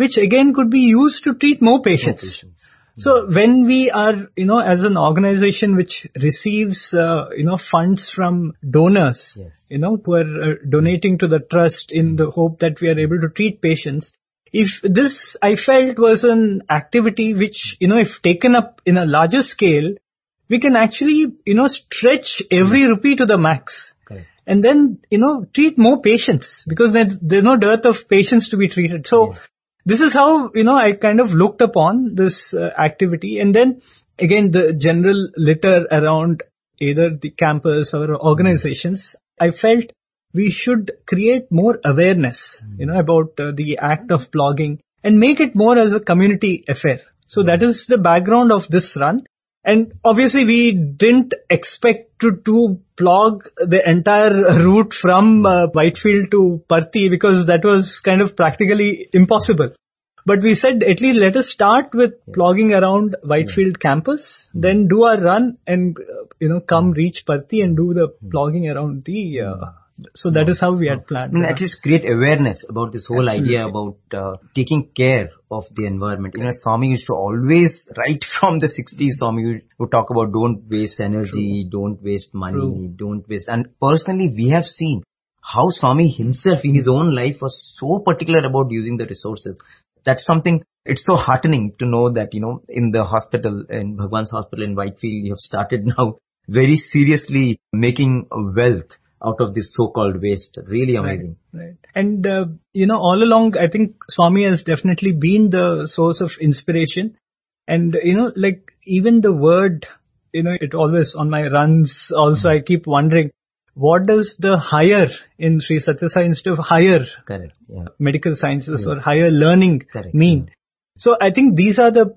which again could be used to treat more patients. So when we are, as an organization which receives, funds from donors, who are donating to the trust in the hope that we are able to treat patients, if this, I felt, was an activity which, if taken up in a larger scale, we can actually, stretch every rupee to the max. Correct. And then, treat more patients, because there's no dearth of patients to be treated. So this is how, I kind of looked upon this activity. And then again, the general litter around either the campus or organizations, I felt we should create more awareness, about the act of plogging and make it more as a community affair. So that is the background of this run. And obviously we didn't expect to plog the entire route from Whitefield to Parthi, because that was kind of practically impossible. But we said, at least let us start with plogging around Whitefield campus, then do our run and, come reach Parthi and do the plogging around the... So that is how we had planned. At least create awareness about this whole idea about taking care of the environment. Swami used to always, right from the 60s, Swami would talk about don't waste energy, don't waste money, don't waste. And personally, we have seen how Swami himself in his own life was so particular about using the resources. That's something, it's so heartening to know that, in the hospital, in Bhagwan's hospital in Whitefield, you have started now very seriously making wealth out of this so-called waste. Really amazing. Right. And, all along, I think Swami has definitely been the source of inspiration. And, even the word, it always on my runs also, I keep wondering, what does the higher in Sri Satya Sai Institute of Higher Medical Sciences or higher learning mean? So I think these are the,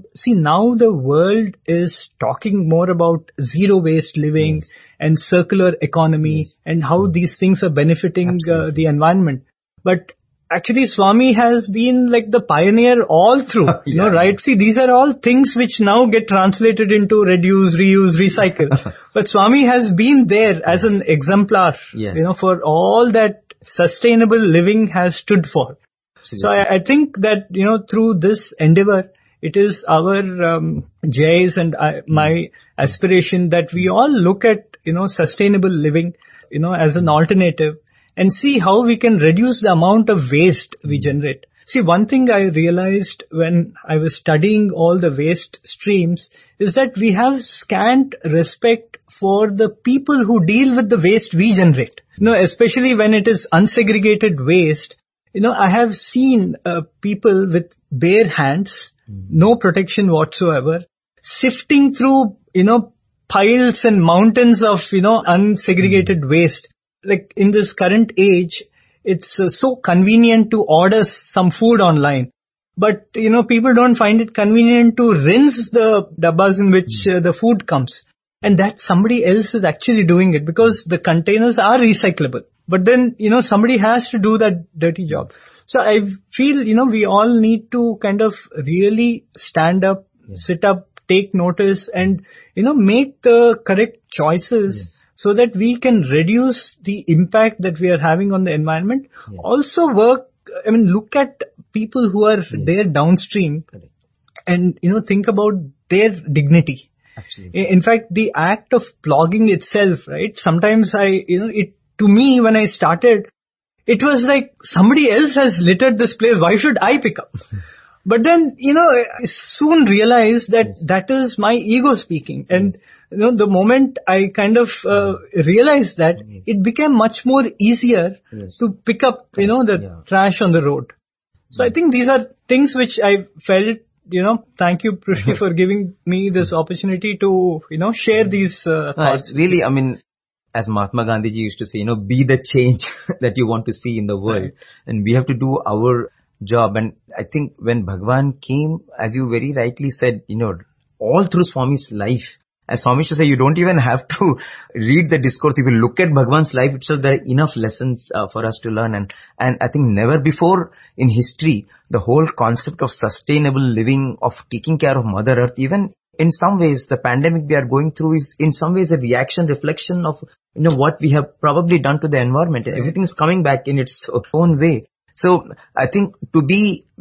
now the world is talking more about zero waste living and circular economy and how these things are benefiting the environment. But actually Swami has been like the pioneer all through, right? See, these are all things which now get translated into reduce, reuse, recycle. But Swami has been there as an exemplar, for all that sustainable living has stood for. So I think that, through this endeavor, it is our Jay's and my aspiration that we all look at, sustainable living, as an alternative and see how we can reduce the amount of waste we generate. See, one thing I realized when I was studying all the waste streams is that we have scant respect for the people who deal with the waste we generate. Especially when it is unsegregated waste. I have seen people with bare hands, no protection whatsoever, sifting through, piles and mountains of, unsegregated waste. Like in this current age, it's so convenient to order some food online. But, people don't find it convenient to rinse the dabbas in which the food comes. And that somebody else is actually doing it because the containers are recyclable. But then, somebody has to do that dirty job. So I feel, we all need to kind of really stand up, sit up, take notice and, make the correct choices so that we can reduce the impact that we are having on the environment. Also look at people who are there downstream and, think about their dignity. Absolutely. In fact, the act of plogging itself, right? Sometimes to me, when I started, it was like somebody else has littered this place. Why should I pick up? But then, I soon realized that is my ego speaking. And, the moment I kind of realized that, it became much more easier to pick up, the trash on the road. So I think these are things which I felt, thank you, Prushney, for giving me this opportunity to, share these thoughts. Really, as Mahatma Gandhi ji used to say, be the change that you want to see in the world. Right. And we have to do our job. And I think when Bhagwan came, as you very rightly said, all through Swami's life, as Swami used to say, you don't even have to read the discourse. If you look at Bhagwan's life itself, there are enough lessons for us to learn. And I think never before in history, the whole concept of sustainable living, of taking care of Mother Earth, even in some ways, the pandemic we are going through is in some ways a reflection of, what we have probably done to the environment. Everything is coming back in its own way. So I think to be